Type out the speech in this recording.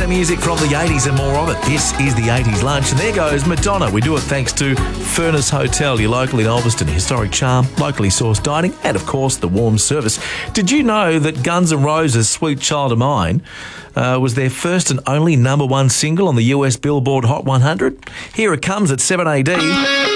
music from the 80s and more of it. This is the 80s Lunch, and there goes Madonna. We do it thanks to Furnace Hotel, your local in Ulverston. Historic charm, locally sourced dining, and of course the warm service. Did you know that Guns N' Roses' Sweet Child of Mine was their first and only #1 single on the US Billboard Hot 100? Here it comes at 7 AD.